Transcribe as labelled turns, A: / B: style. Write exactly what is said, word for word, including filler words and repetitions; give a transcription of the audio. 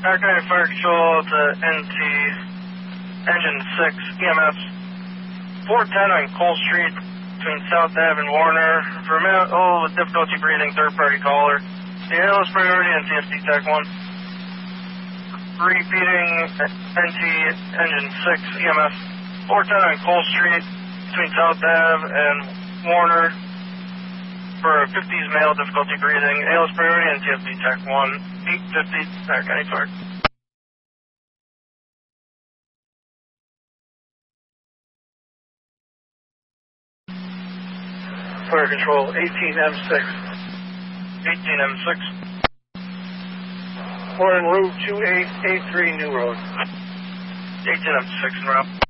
A: Archive Fire Control to N T, Engine six, E M S four ten on Cole Street between South Ave and Warner. For a minute, oh, with difficulty breathing, third-party caller. The A L S priority and T F T Tech one. Repeating N T, Engine six, E M S four ten on Cole Street between South Ave and Warner. For a fifties male, difficulty breathing, A L S priority and T F T Tech one, eight fifty, Pack County Fire. Fire Control, eighteen M six. eighteen M six. We're en route two eight eight three New Road. eighteen M six en route.